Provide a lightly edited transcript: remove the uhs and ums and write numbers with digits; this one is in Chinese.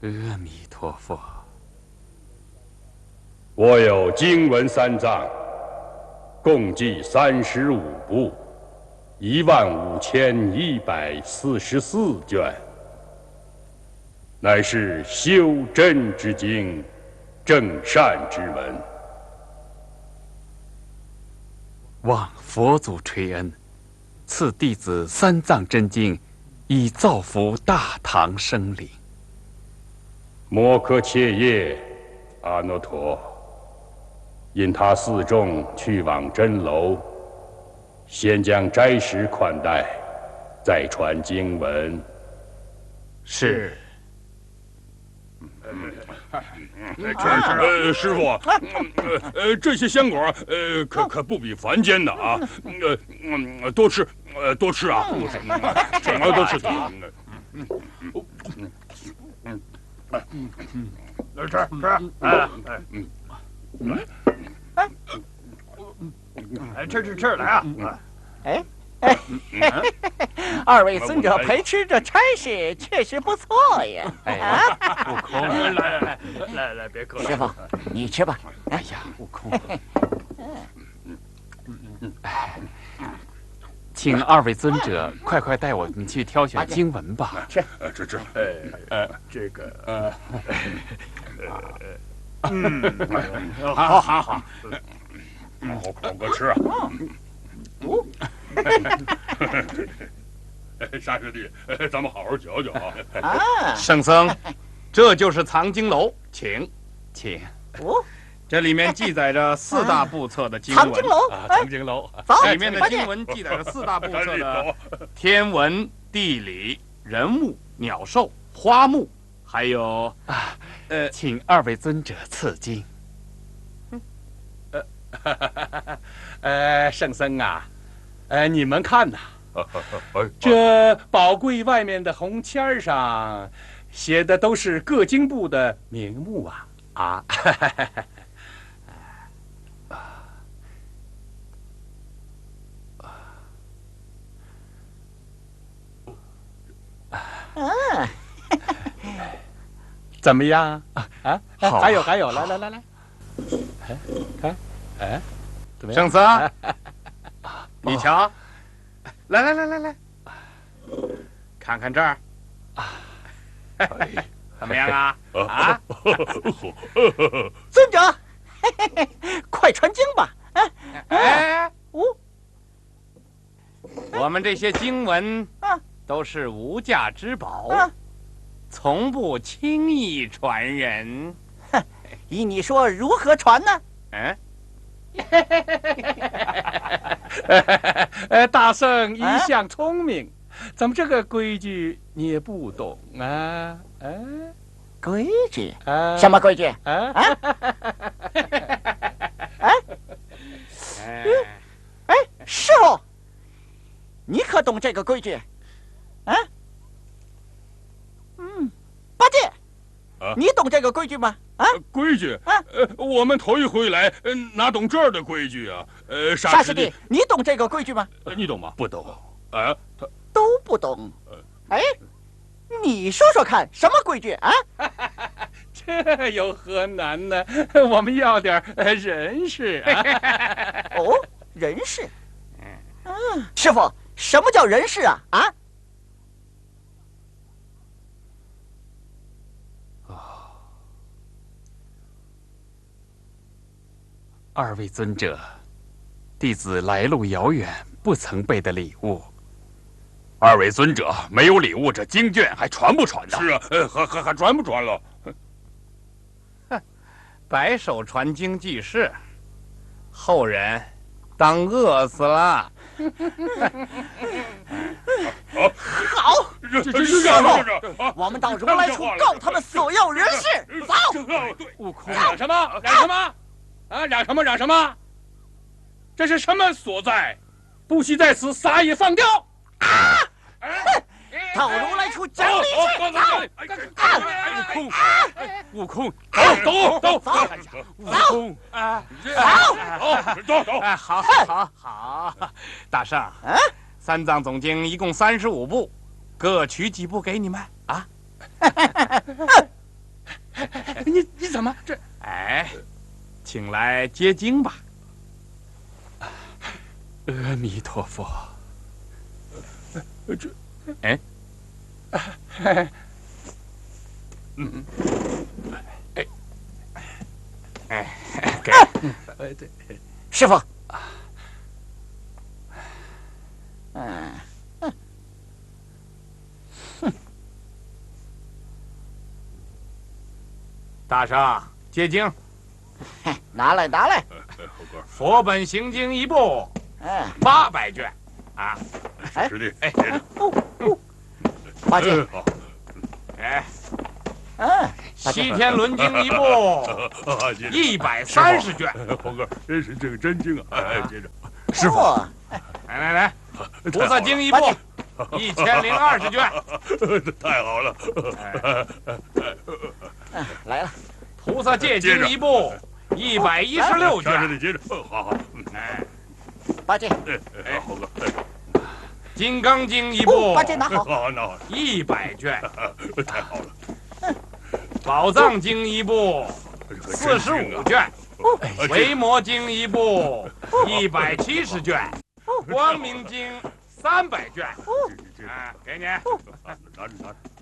阿弥陀佛。 我有经文3藏，共计35部，15144卷，乃是修真之经，正善之门。 望佛祖垂恩，赐弟子3藏真经，以造福大唐生灵。 摩诃切叶阿耨陀，因他4众去往真楼，先将斋食款待，再传经文。 是。 师傅，这些香果，可不比凡间的啊，多吃，多吃啊，多吃，多吃它。 吃来啊！哎。2位尊者陪吃这差事确实不错呀！ 悟空， 来，别客气。 师傅，你吃吧。 哎呀，悟空，请2位尊者快带我们去挑选经文吧。 吃， 这个， 好， 好个吃啊！沙师弟，咱们好好嚼嚼啊！ 圣僧，这就是藏经楼，请。这里面记载着4大部册的经文。 藏经楼， 藏经楼， 里面的经文记载着4大部册的天文、地理、人物、鸟兽、花木，还有请2位尊者赐经。 圣僧啊，你们看呐，这宝柜外面的红签上写的都是各经部的名目啊！怎么样啊？ 好， 还有，来，看，怎么样？ 圣僧，你瞧，来，看看这儿，怎么样啊？ 尊者，快传经吧！ 我们这些经文都是无价之宝，从不轻易传人。 依你说，如何传呢？ 大圣一向聪明，怎么这个规矩你也不懂啊？ 规矩？什么规矩？师傅，你可懂这个规矩？八戒，你懂这个规矩吗？ 规矩？我们头一回来，哪懂这儿的规矩啊？ 沙师弟，你懂这个规矩吗？ 你懂吗？ 不懂。 他都不懂。你说说看，什么规矩啊？ 这有何难呢？我们要点人事啊！ 人事。师傅，什么叫人事啊？ 2位尊者，弟子来路遥远，不曾备的礼物。 2位尊者没有礼物，这经卷还传不传呢？是啊，还传不传了？ 白手传经济事，后人当饿死了。 好，师傅，我们到如来处告他们所要人事。走。 悟空，嚷什么？嚷什么？这是什么所在？不惜在此撒野放刁！ 到如来处讲理去！ 悟空， 走！ 好，大圣，3藏总经一共35部，各取几部给你们啊？ 你怎么这？ 哎，请来接经吧。 阿弥陀佛。 这， 哎，给， 对， 师傅。 大圣接经， 拿来。 佛本行经一部，800卷，啊， 师弟， 哎， 八戒， 哎， 西天轮经一部，130卷。 猴哥，真是这个真经啊！接着， 师傅， 来，菩萨经一部，1020卷。 太好了！ 来了。 菩萨戒经一部，116卷。 接着，好， 哎， 八戒， 猴哥， 金刚经一部， 八戒拿好。 好，那好 100卷。 太好了！ 宝藏经一部，45卷。维摩经一部，170卷。光明经300卷。给你。 拿着。